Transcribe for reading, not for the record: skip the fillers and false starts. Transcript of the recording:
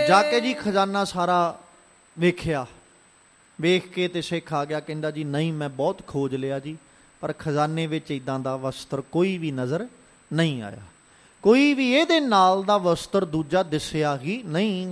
ਜਾ ਕੇ ਜੀ ਖਜ਼ਾਨਾ ਸਾਰਾ ਵੇਖਿਆ। ਵੇਖ ਕੇ ਤੇ ਸਿੱਖ ਆ ਗਿਆ, ਕਹਿੰਦਾ ਜੀ ਨਹੀਂ ਮੈਂ ਬਹੁਤ ਖੋਜ ਲਿਆ ਜੀ, ਪਰ ਖਜ਼ਾਨੇ ਵਿੱਚ ਇੱਦਾਂ ਦਾ ਵਸਤਰ ਕੋਈ ਵੀ ਨਜ਼ਰ ਨਹੀਂ ਆਇਆ। ਕੋਈ ਵੀ ਇਹਦੇ ਨਾਲ ਦਾ ਵਸਤਰ ਦੂਜਾ ਦਿਸਿਆ ਹੀ ਨਹੀਂ।